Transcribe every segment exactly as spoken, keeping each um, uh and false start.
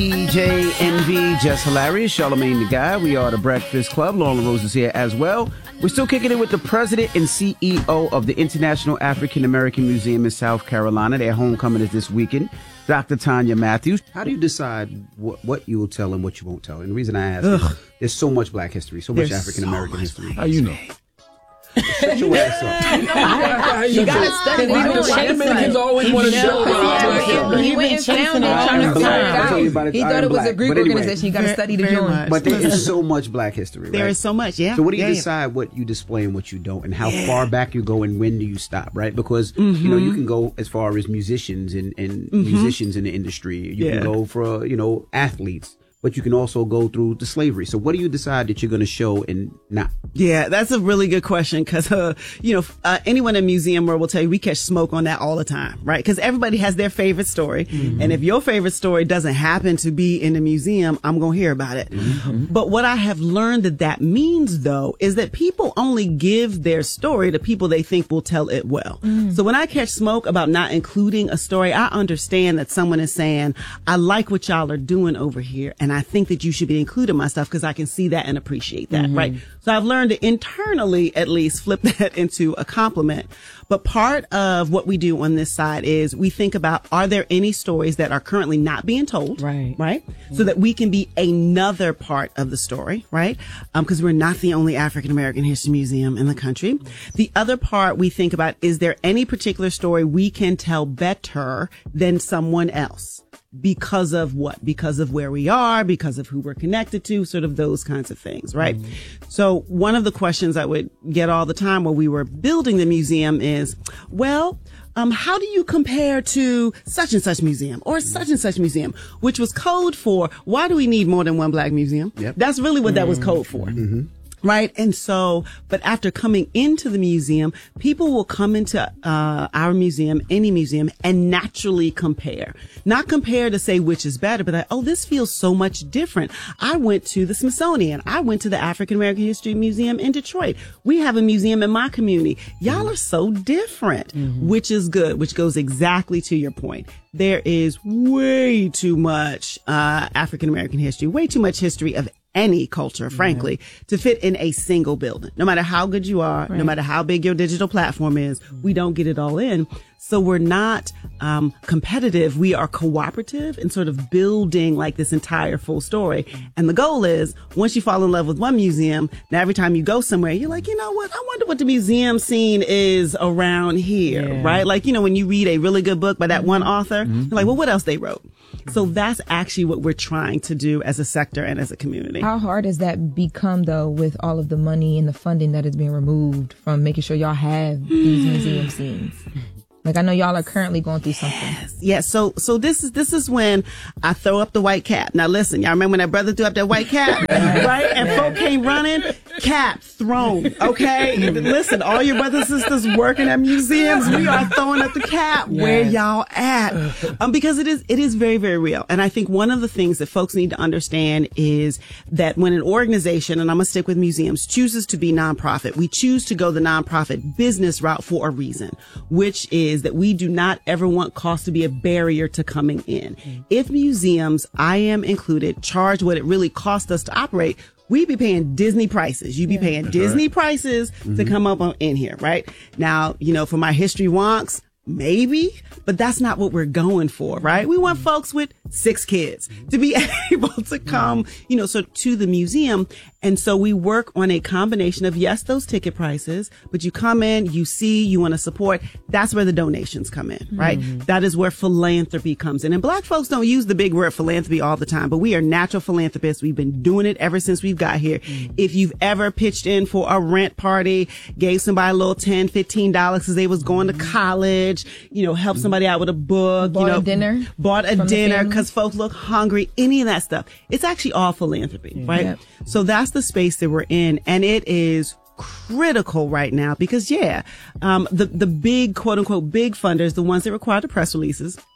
D J Envy, Just Hilarious, Charlamagne the Guy. We are the Breakfast Club. Lauren Rose is here as well. We're still kicking it with the president and C E O of the International African American Museum in South Carolina. Their homecoming is this weekend. Doctor Tanya Matthews. How do you decide what, what you will tell and what you won't tell? And the reason I ask Ugh. is there's so much black history, so much there's African American so history. How you know? Shut your ass up. You gotta study. White Dominicans always want to show that. He went down there trying to figure it out. He thought it was a Greek organization. You gotta study to join. But there is so much black history, right? There is so much, yeah. So what do you yeah, decide yeah. what you display and what you don't, and how yeah. far back you go and when do you stop, right? Because, mm-hmm. you know, you can go as far as musicians and, and mm-hmm. musicians in the industry. You yeah. can go for, you know, athletes. But you can also go through the slavery. So what do you decide that you're going to show and not? Yeah, that's a really good question because, uh, you know, uh, anyone in museum world will tell you we catch smoke on that all the time, right? Because everybody has their favorite story. Mm-hmm. And if your favorite story doesn't happen to be in the museum, I'm going to hear about it. Mm-hmm. But what I have learned that that means, though, is that people only give their story to people they think will tell it well. Mm-hmm. So when I catch smoke about not including a story, I understand that someone is saying, I like what y'all are doing over here. And I think that you should be including my stuff because I can see that and appreciate that, mm-hmm. right? So I've learned to internally, at least, flip that into a compliment. But part of what we do on this side is we think about, are there any stories that are currently not being told? Right. Right? Mm-hmm. So that we can be another part of the story, right? Um, because we're not the only African American History Museum in the country. The other part we think about, is there any particular story we can tell better than someone else? Because of what? Because of where we are, because of who we're connected to, sort of those kinds of things, right? Mm-hmm. So one of the questions I would get all the time while we were building the museum is, well, um, how do you compare to such and such museum or such and such museum, which was code for, why do we need more than one black museum? Yep. That's really what mm-hmm. that was code for. Mm-hmm. Right. And so, but after coming into the museum, people will come into uh our museum, any museum, and naturally compare. Not compare to say which is better, but like, oh, this feels so much different. I went to the Smithsonian. I went to the African American History Museum in Detroit. We have a museum in my community. Y'all are so different, mm-hmm. which is good, which goes exactly to your point. There is way too much uh African American history, way too much history of any culture, frankly, right. to fit in a single building. No matter how good you are, right. no matter how big your digital platform is, we don't get it all in. So we're not um competitive. We are cooperative and sort of building like this entire full story. And the goal is, once you fall in love with one museum, now every time you go somewhere, you're like, you know what? I wonder what the museum scene is around here, yeah. right? Like, you know, when you read a really good book by that one author, mm-hmm. you're like, well, what else they wrote? So that's actually what we're trying to do as a sector and as a community. How hard has that become, though, with all of the money and the funding that is being removed from making sure y'all have these museum scenes? Like, I know y'all are currently going through something. Yes. yes. So, so this is, this is when I throw up the white cap. Now listen, y'all remember when that brother threw up that white cap? Right? And folk came running, cap thrown. Okay? Listen, all your brothers and sisters working at museums, we are throwing up the cap. Yes. Where y'all at? Um, because it is, it is very, very real. And I think one of the things that folks need to understand is that when an organization, and I'm going to stick with museums, chooses to be nonprofit, we choose to go the nonprofit business route for a reason, which is is that we do not ever want cost to be a barrier to coming in. Mm-hmm. If museums, I am included, charge what it really costs us to operate, we'd be paying Disney prices. You'd be yeah. paying That's Disney right. prices mm-hmm. to come up on, in here, right? Now, you know, for my history wonks, maybe, but that's not what we're going for, right? We want folks with six kids to be able to come, you know, so to the museum. And so we work on a combination of, yes, those ticket prices, but you come in, you see, you want to support. That's where the donations come in, right? Mm-hmm. That is where philanthropy comes in. And black folks don't use the big word philanthropy all the time, but we are natural philanthropists. We've been doing it ever since we've got here. Mm-hmm. If you've ever pitched in for a rent party, gave somebody a little ten, fifteen dollars because they was going to college, you know, help somebody out with a book, bought you know, a dinner, bought a dinner because folks look hungry, any of that stuff. It's actually all philanthropy, mm-hmm. right? Yep. So that's the space that we're in. And it is critical right now because, yeah, um, the, the big, quote unquote, big funders, the ones that require the press releases,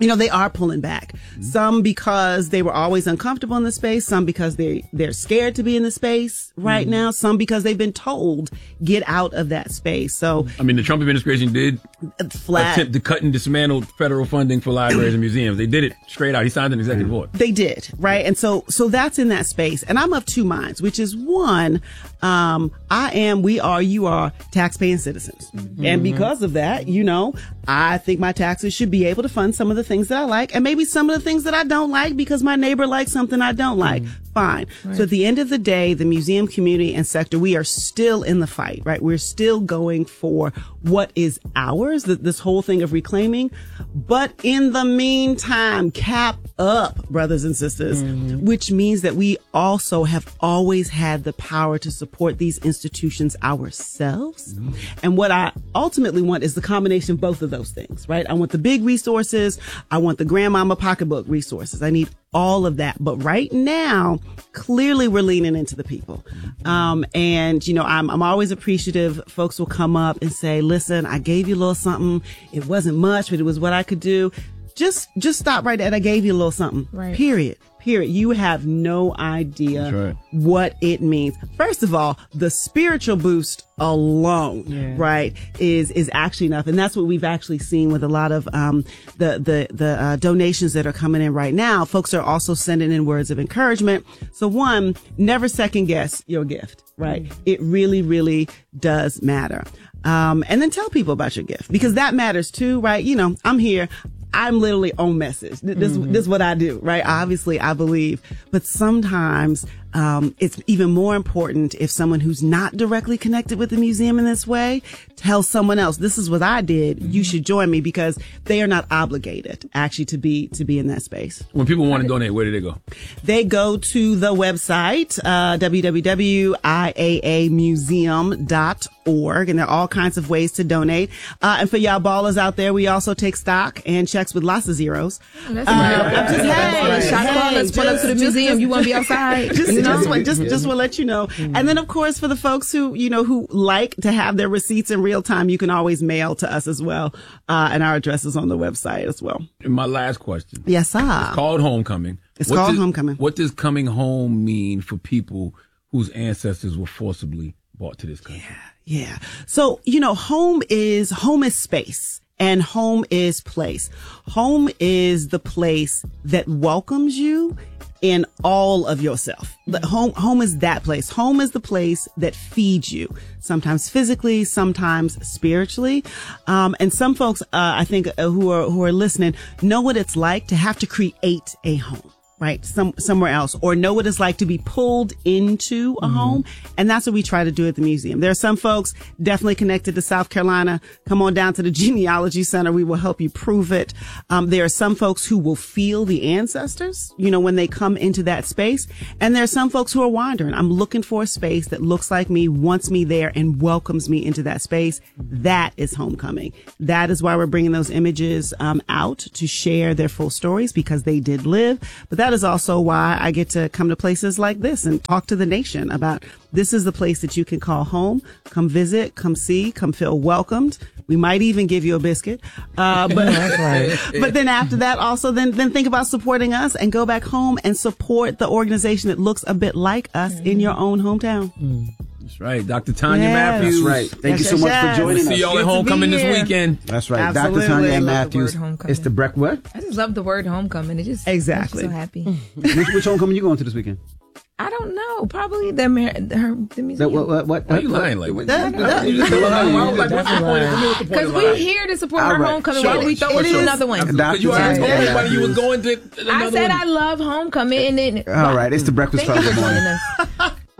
you know, they are pulling back. Mm-hmm. Some because they were always uncomfortable in the space. Some because they, they're scared to be in the space right mm-hmm. now. Some because they've been told, get out of that space. So, I mean, the Trump administration did flat. attempt to cut and dismantle federal funding for libraries and museums. They did it straight out. He signed an executive order. They did, right? And so, so that's in that space. And I'm of two minds, which is one, um, I am, we are, you are taxpaying citizens. Mm-hmm. And because of that, you know, I think my taxes should be able to fund some of the things that I like and maybe some of the things that I don't like because my neighbor likes something I don't like. Mm. Fine. Right. So at the end of the day, the museum community and sector, we are still in the fight, right? We're still going for what is ours, this whole thing of reclaiming. But in the meantime, cap up, brothers and sisters, mm-hmm. which means that we also have always had the power to support these institutions ourselves. Mm-hmm. And what I ultimately want is the combination of both of those things, right? I want the big resources. I want the grandmama pocketbook resources. I need all of that. But right now, clearly we're leaning into the people. Um, and, you know, I'm, I'm always appreciative. Folks will come up and say, listen, I gave you a little something. It wasn't much, but it was what I could do. Just, just stop right there. I gave you a little something. Right. Period. Period. You have no idea right. what it means. First of all, the spiritual boost alone, yeah. right, is is actually enough, and that's what we've actually seen with a lot of um the the the uh, donations that are coming in right now. Folks are also sending in words of encouragement. So one, never second guess your gift, right? Mm-hmm. It really, really does matter. Um, and then tell people about your gift because that matters too, right? You know, I'm here. I'm literally on message. This, mm-hmm. this is what I do, right? Obviously, I believe. But sometimes um it's even more important if someone who's not directly connected with the museum in this way tells someone else, this is what I did. Mm-hmm. You should join me because they are not obligated actually to be to be in that space. When people want to donate, where do they go? They go to the website, uh, w w w dot i a a museum dot org. And there are all kinds of ways to donate. Uh, and for y'all ballers out there, we also take stock and checks with lots of zeros. That's uh, right. Just, hey, shot hey, callers, pull up to the museum. Just, you want to be outside? Just, you know? just, just, just, just want to let you know. Mm-hmm. And then, of course, for the folks who, you know, who like to have their receipts in real time, you can always mail to us as well. Uh, and our address is on the website as well. And my last question. Yes, sir. It's called Homecoming. It's what called does, Homecoming. What does coming home mean for people whose ancestors were forcibly brought to this country? Yeah. Yeah. So, you know, home is, home is space and home is place. Home is the place that welcomes you in all of yourself. The home, home is that place. Home is the place that feeds you, sometimes physically, sometimes spiritually. Um, and some folks, uh, I think uh, who are, who are listening know what it's like to have to create a home. Right. Some, somewhere else, or know what it's like to be pulled into a mm-hmm. home. And that's what we try to do at the museum. There are some folks definitely connected to South Carolina. Come on down to the Genealogy Center. We will help you prove it. Um, there are some folks who will feel the ancestors, you know, when they come into that space. And there are some folks who are wandering. I'm looking for a space that looks like me, wants me there, and welcomes me into that space. That is homecoming. That is why we're bringing those images um, out to share their full stories because they did live. But that is also why I get to come to places like this and talk to the nation about this is the place that you can call home. Come visit, come see, come feel welcomed. We might even give you a biscuit. Uh, but, That's right. but then after that, also then, then think about supporting us and go back home and support the organization that looks a bit like us mm. in your own hometown. Mm. That's right. Doctor Tanya yes. Matthews. That's right. Thank yes, you so yes, much yes. for joining See us. y'all at Homecoming this weekend. That's right. Absolutely. Doctor Tanya I love Matthews. the word homecoming. It's the break what? I just love the word homecoming. It just exactly. makes me so happy. which, which homecoming you going to this weekend? I don't know. Probably the Amer- the, her, the museum. That, what, what, what, Why are you lying like that? Because we're here to support her right. homecoming. Sure. Why do we throw Sure. her to Sure. another one? Doctor You asked Tanya everybody you was Matthews. going to another I said one. I love homecoming. And then, All right. It's the Breakfast Thank Club. you Good for morning. joining us.